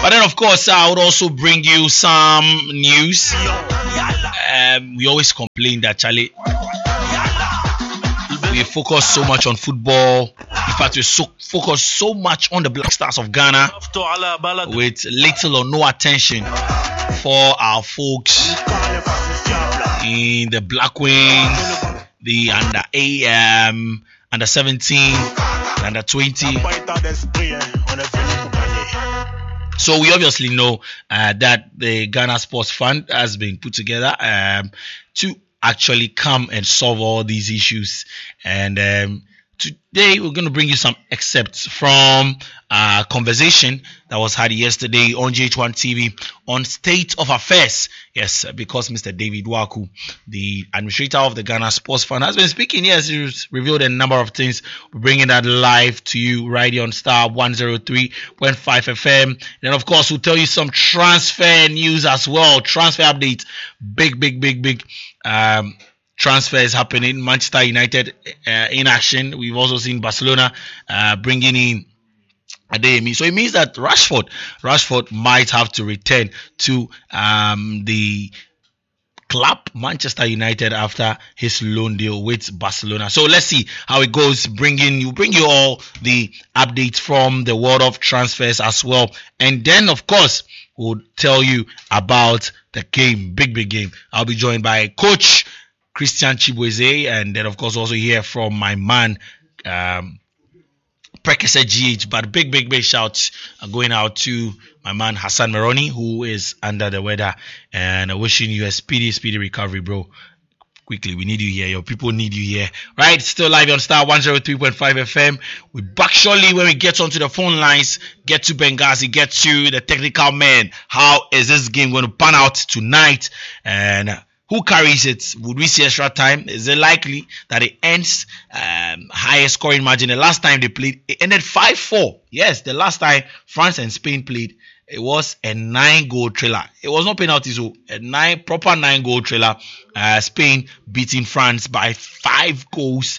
But then, of course, I would also bring you some news. We always complain that, Charlie, we focus so much on football. In fact, we focus so much on the Black Stars of Ghana with little or no attention for our folks in the Black Wings, the under 17, under 20. So we obviously know that the Ghana Sports Fund has been put together to actually come and solve all these issues. And today we're going to bring you some excerpts from a conversation that was had yesterday on GH1 TV on State of Affairs. Yes, because Mr. David Waku, the administrator of the Ghana Sports Fund, has been speaking. Yes, he's revealed a number of things. We're bringing that live to you right here on Star 103.5 FM. And then, of course, we'll tell you some transfer news as well. Transfer updates. Big transfers happening. Manchester United in action. We've also seen Barcelona bringing in Adeyemi. So it means that Rashford might have to return to the club Manchester United after his loan deal with Barcelona. So let's see how it goes. Bring you all the updates from the world of transfers as well. And then, of course, we'll tell you about the game, big game. I'll be joined by Coach Christian Chibueze, and then, of course, also hear from my man Prekese GH. But big shouts going out to my man Hassan Meroni, who is under the weather, and wishing you a speedy recovery, bro. Quickly, we need you here. Your people need you here. Right? Still live on Star 103.5 FM. We're back shortly when we get onto the phone lines, get to Benghazi, get to the technical man. How is this game going to pan out tonight? And who carries it? Would we see extra time? Is it likely that it ends highest scoring margin? The last time they played, it ended 5-4. Yes, the last time France and Spain played, it was a 9-goal thriller. It was not penalties, so a proper 9-goal thriller. Spain beating France by 5-4,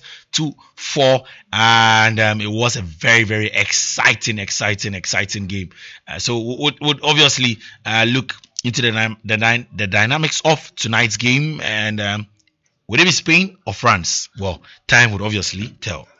and it was a very exciting game. So would obviously look into the dynamics of tonight's game, and would it be Spain or France? Well, time would obviously tell.